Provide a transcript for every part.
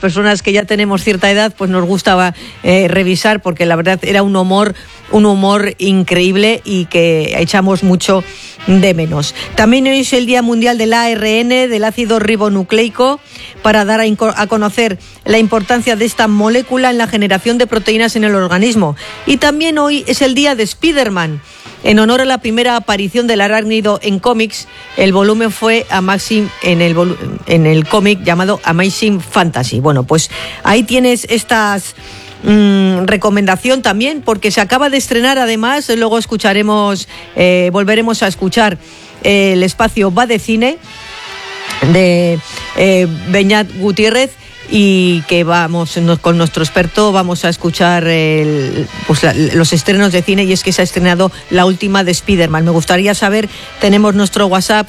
personas que ya tenemos cierta edad, pues nos gustaba revisar, porque la verdad era un humor increíble y que echamos mucho de menos. También hoy es el Día Mundial del ARN, del ácido ribonucleico, para dar a conocer la importancia de esta molécula en la generación de proteínas en el organismo. Y también hoy es el Día de Spider-Man. En honor a la primera aparición del arácnido en cómics, el volumen fue a Maxim en el cómic llamado Amazing Fantasy. Bueno, pues ahí tienes estas recomendación también, porque se acaba de estrenar, además, luego volveremos a escuchar el espacio Va de Cine de Beñat Gutiérrez, y que con nuestro experto vamos a escuchar los estrenos de cine, y es que se ha estrenado la última de Spider-Man. Me gustaría saber, tenemos nuestro WhatsApp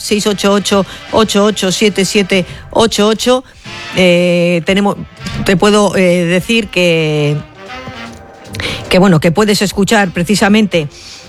688-887788. Te puedo decir que puedes escuchar precisamente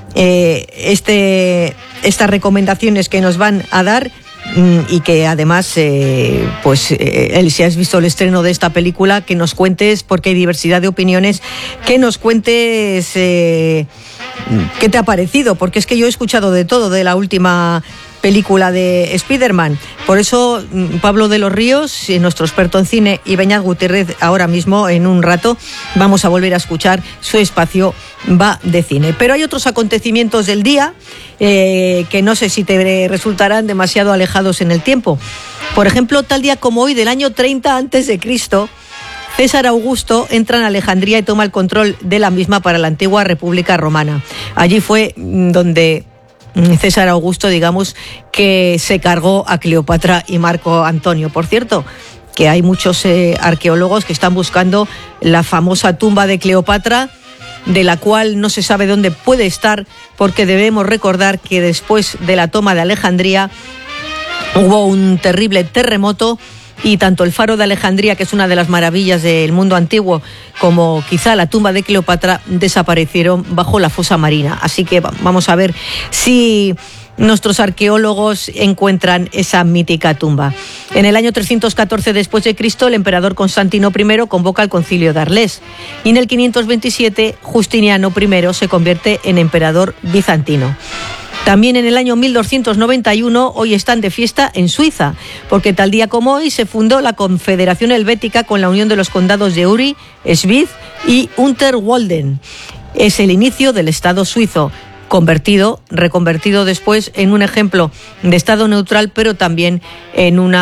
estas recomendaciones que nos van a dar, y que además si has visto el estreno de esta película, que nos cuentes, porque hay diversidad de opiniones, que nos cuentes qué te ha parecido, porque es que yo he escuchado de todo de la última película de Spider-Man. Por eso Pablo de los Ríos, nuestro experto en cine, y Beñat Gutiérrez, ahora mismo, en un rato, vamos a volver a escuchar su espacio Va de Cine. Pero hay otros acontecimientos del día que no sé si te resultarán demasiado alejados en el tiempo. Por ejemplo, tal día como hoy, del año 30 a.C., César Augusto entra en Alejandría y toma el control de la misma para la antigua República Romana. Allí fue donde César Augusto, digamos, que se cargó a Cleopatra y Marco Antonio. Por cierto, que hay muchos arqueólogos que están buscando la famosa tumba de Cleopatra, de la cual no se sabe dónde puede estar, porque debemos recordar que después de la toma de Alejandría hubo un terrible terremoto, y tanto el faro de Alejandría, que es una de las maravillas del mundo antiguo, como quizá la tumba de Cleopatra, desaparecieron bajo la fosa marina. Así que vamos a ver si nuestros arqueólogos encuentran esa mítica tumba. En el año 314 después de Cristo, el emperador Constantino I convoca el concilio de Arles, y en el 527 Justiniano I se convierte en emperador bizantino. También en el año 1291, hoy están de fiesta en Suiza, porque tal día como hoy se fundó la Confederación Helvética con la unión de los condados de Uri, Schwyz y Unterwalden. Es el inicio del Estado suizo, reconvertido después en un ejemplo de Estado neutral, pero también en un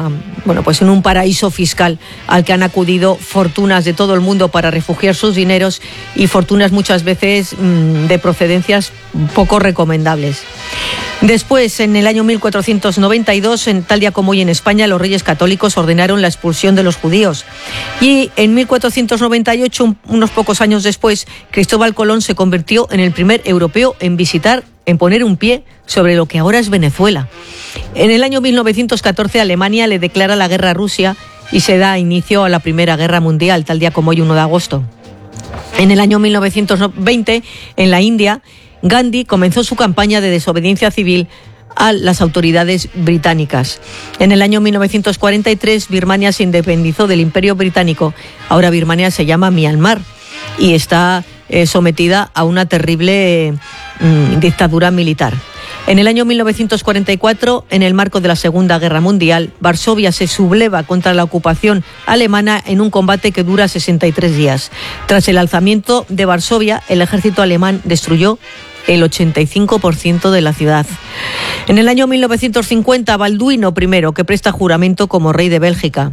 paraíso fiscal al que han acudido fortunas de todo el mundo para refugiar sus dineros, y fortunas muchas veces de procedencias poco recomendables. Después, en el año 1492, tal día como hoy en España, los reyes católicos ordenaron la expulsión de los judíos. Y en 1498, unos pocos años después, Cristóbal Colón se convirtió en el primer europeo en poner un pie sobre lo que ahora es Venezuela. En el año 1914, Alemania le declara la guerra a Rusia y se da inicio a la Primera Guerra Mundial, tal día como hoy, 1 de agosto. En el año 1920, en la India, Gandhi comenzó su campaña de desobediencia civil a las autoridades británicas. En el año 1943, Birmania se independizó del Imperio Británico. Ahora Birmania se llama Myanmar y está sometida a una terrible dictadura militar. En el año 1944, en el marco de la Segunda Guerra Mundial, Varsovia se subleva contra la ocupación alemana en un combate que dura 63 días. Tras el alzamiento de Varsovia, el ejército alemán destruyó el 85% de la ciudad. En el año 1950, Balduino I, que presta juramento como rey de Bélgica.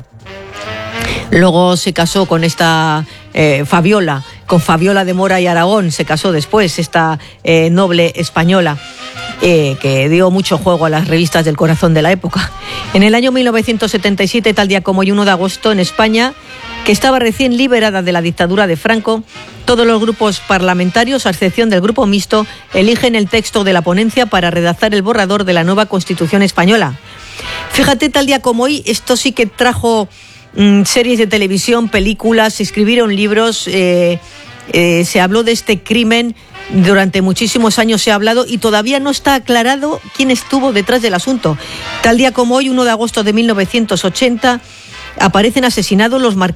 Luego se casó con esta Fabiola, con Fabiola de Mora y Aragón, se casó después, esta noble española, que dio mucho juego a las revistas del corazón de la época. En el año 1977, tal día como hoy, 1 de agosto, en España, que estaba recién liberada de la dictadura de Franco, todos los grupos parlamentarios, a excepción del Grupo Mixto, eligen el texto de la ponencia para redactar el borrador de la nueva Constitución española. Fíjate, tal día como hoy, esto sí que trajo series de televisión, películas, se escribieron libros, se habló de este crimen. Durante muchísimos años se ha hablado y todavía no está aclarado quién estuvo detrás del asunto. Tal día como hoy, 1 de agosto de 1980, aparecen asesinados los